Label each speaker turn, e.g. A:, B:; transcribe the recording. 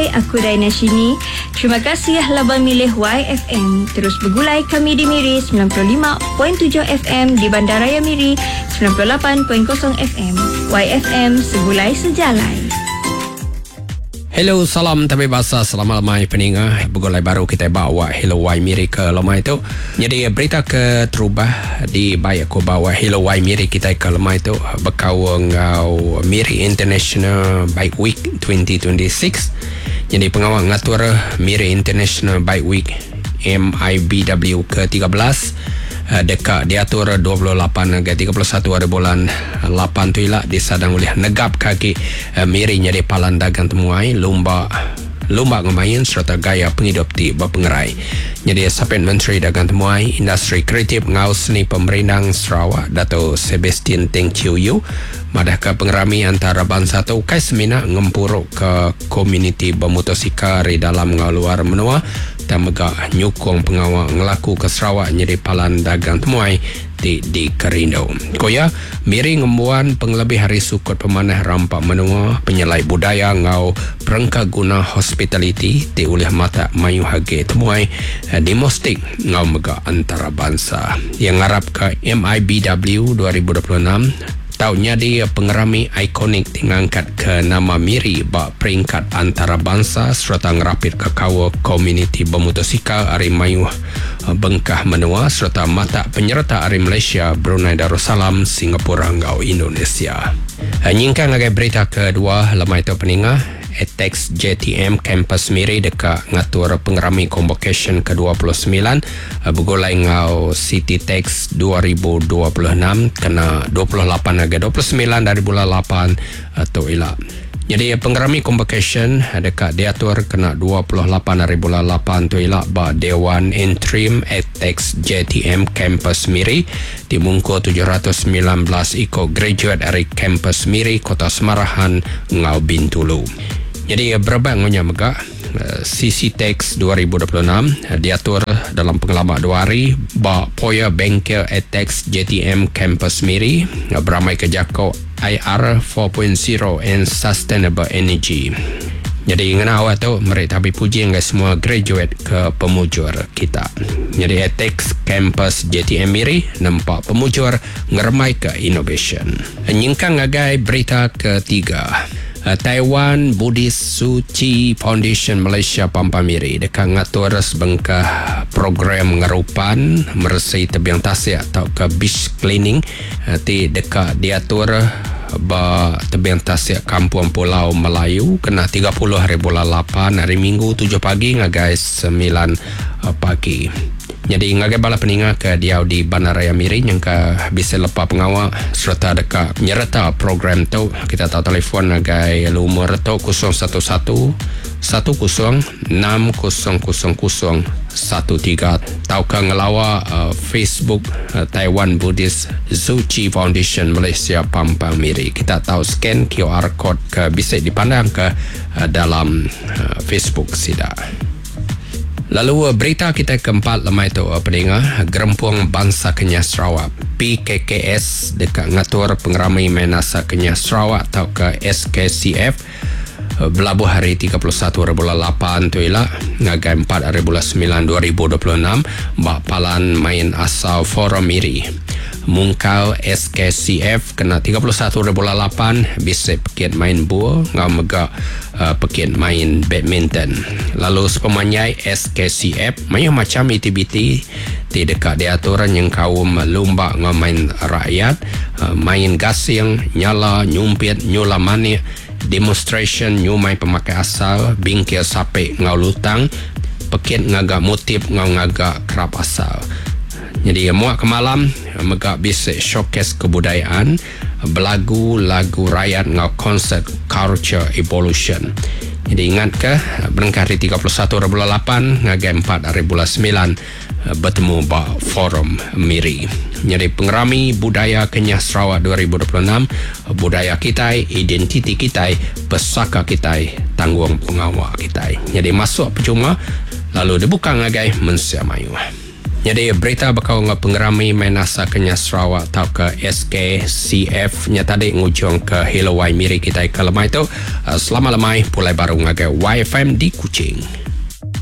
A: aku Daina Shini. Terima kasih labang milih YFM. Terus bergulai kami di Miri 95.7 FM, di Bandaraya Miri 98.0 FM. YFM, segulai sejalai.
B: Hello, salam tapi bahasa selamat lemai peninga. Bergulai baru kita bawa Hello Y Miri ke lemai itu. Jadi berita ke terubah di baik aku bawa Hello Y Miri kita ke lemai itu berkawal ngau Miri International Bike Week 2026. Jadi pengawal ngatur Miri International Bike Week MIBW ke-13 dekat diatur 28 ke 31 hari bulan 8 tu ialah disadang oleh negap kaki Miri jadi palan dagang temuai lomba ngemain serta gaya penghidup di berpengerai. Jadi Sapin Menteri Dagang Temuai Industri Kreatif Ngau Seni Pemerintang Sarawak Dato' Sebastian Teng Chiu Yu madah ke pengerami antara bangsa tu kai semina ngempuruk ke komuniti bermotosikal di dalam ngau luar menua dan megak nyukung pengawal ngelaku ke Sarawak jadi palan dagang temuai di Kerindo. Koya Miri ngembuan penglebih hari sukut pemanah rampak menua penyelai budaya ngau perangka guna hospitality di oleh mata mayu hage temuai di Mostik ngau megak antara bangsa yang ngarap ke MIBW 2026. Tahunnya dia pengerami ikonik tingangkat ke nama Miri bak peringkat antarabangsa serta ngerapit ke kawa komuniti bermotosikal Ari Mayu Bengkah Menua serta mata penyerta Ari Malaysia, Brunei Darussalam, Singapura ngau Indonesia. Nyingkang lagi berita kedua lemai tu peningah Atex JTM Campus Miri dekat ngatur pengerami convocation ke-29 bergulai ngau City Tax 2026 kena 28 hingga 29 dari bulan 8 atau ilah. Jadi pengerami convocation dekat diatur kena 28 hari bulan 8 tu ialah ba Dewan Interim Atex JTM Campus Miri dimungko 719 iko graduate dari Campus Miri Kota Semarahan ngau Bintulu. Jadi berapa ngonya megak CC Tax 2026 diatur dalam pengalaman 2 hari ba Poya Bengkel Atex JTM Campus Miri beramai ke jako IR 4.0 and Sustainable Energy. Jadi ngena awak tu mereka habis puji dengan semua graduate ke pemujur kita. Jadi Atex Campus JTM Miri nampak pemujur ngermai ke innovation. Nyingkang ngagai berita ketiga. Taiwan Buddhist Suci Foundation Malaysia Pampa Miri dekat ngatur sebengkah program ngerupan meresai tebiang tasik atau ke beach cleaning di dekat diatur ba tebiang tasik Kampung Pulau Melayu kena 30 hari bulan 8 hari Minggu 7 pagi ngagai 9 pagi. Jadi ngagai bala peninga ke diau di Bandaraya Miri yang ke bisa lepas pengawal serta dekat penyerta program tu kita tahu telefon ngagai lumur tu 011 10 6000 13 tahu ke ngelawa Facebook Taiwan Buddhist Suci Foundation Malaysia Pampa Miri. Kita tahu scan QR code ke bisa dipandang ke dalam Facebook sida. Lalu berita kita keempat lemai tu pendengar Gerempuang Bangsa Kenyah Sarawak PKKS dekat ngatur pengeramai Menasa Kenyah Sarawak atau ke SKCF berlabuh hari 31 hari bulan 8 tu ialah ngagai 4 hari bulan 9 2026 bak palan main asal Forum Miri Mungkau SKCF kena 31 hari bulan 8 bisa pekit main bola ngau megak pekit main badminton. Lalu sepemanyai SKCF main macam aktiviti di dekat diaturan yang kaum lomba ngau main rakyat main gasing nyala nyumpit nyula manik demonstration nyumai pemakai asal bingkil sape ngau lutang pekit ngagak motif ngau ngagak kerap asal. Jadi muak ke malam megak bisa showcase kebudayaan belagu lagu rakyat ngau konsert culture evolution. Jadi ingat ke berengkah hari 31 hari bulan 8 ngagai 4 hari bulan 9 bertemu ba Forum Miri. Jadi pengerami budaya Kenyah Sarawak 2026 budaya kita, identiti kita, pesaka kita, tanggung pengawal kita. Jadi masuk percuma lalu dibuka ngagai mensia mayu. Jadi berita bakal pengerami Menasa Kenya Sarawak atau ke SKCF nya tadi ngujung ke Hello Waimiri kita ke lemai tu selama lemai pulai baru ngagai YFM di Kuching.